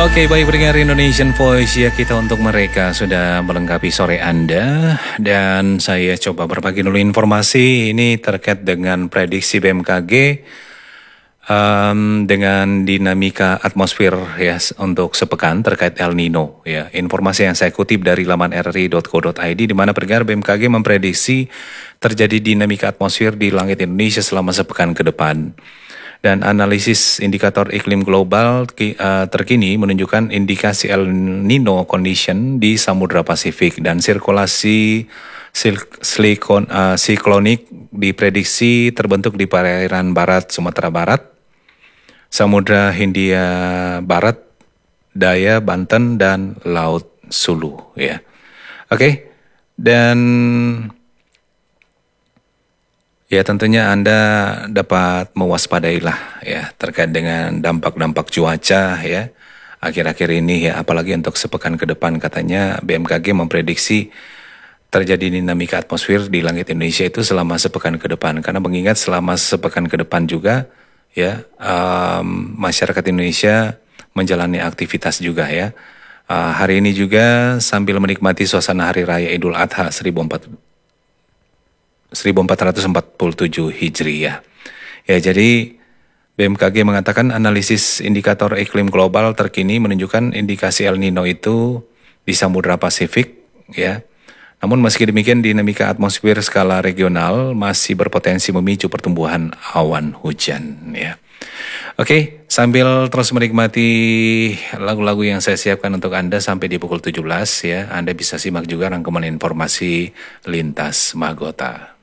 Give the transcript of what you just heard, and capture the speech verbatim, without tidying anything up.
Oke, baik pendengar Indonesian Voice ya, kita untuk mereka sudah melengkapi sore Anda dan saya coba berbagi dulu informasi ini terkait dengan prediksi B M K G um, dengan dinamika atmosfer ya untuk sepekan terkait El Nino ya. Informasi yang saya kutip dari laman r r i dot co dot i d di mana pendengar B M K G memprediksi terjadi dinamika atmosfer di langit Indonesia selama sepekan ke depan. Dan analisis indikator iklim global uh, terkini menunjukkan indikasi El Nino condition di Samudra Pasifik dan sirkulasi silikon, uh, siklonik diprediksi terbentuk di perairan barat Sumatera Barat, Samudra Hindia Barat, Daya, Banten, dan Laut Sulu. Ya, oke. Okay. Dan ya tentunya Anda dapat mewaspadailah ya terkait dengan dampak-dampak cuaca ya akhir-akhir ini ya, apalagi untuk sepekan ke depan katanya B M K G memprediksi terjadi dinamika atmosfer di langit Indonesia itu selama sepekan ke depan, karena mengingat selama sepekan ke depan juga ya um, masyarakat Indonesia menjalani aktivitas juga ya. Uh, hari ini juga sambil menikmati suasana Hari Raya Idul Adha seribu empat ratus empat puluh tujuh Hijriah. Ya, jadi B M K G mengatakan analisis indikator iklim global terkini menunjukkan indikasi El Nino itu di Samudra Pasifik ya. Namun meski demikian dinamika atmosfer skala regional masih berpotensi memicu pertumbuhan awan hujan ya. Oke, sambil terus menikmati lagu-lagu yang saya siapkan untuk Anda sampai di pukul tujuh belas ya, Anda bisa simak juga rangkuman informasi lintas Mahkota.